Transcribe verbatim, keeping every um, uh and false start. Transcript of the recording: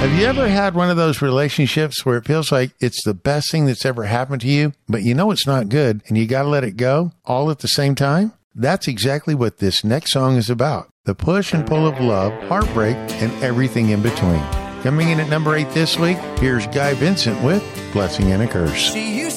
Have you ever had one of those relationships where it feels like it's the best thing that's ever happened to you, but you know it's not good and you got to let it go all at the same time? That's exactly what this next song is about. The push and pull of love, heartbreak, and everything in between. Coming in at number eight this week, here's Guy Vincent with Blessing and a Curse.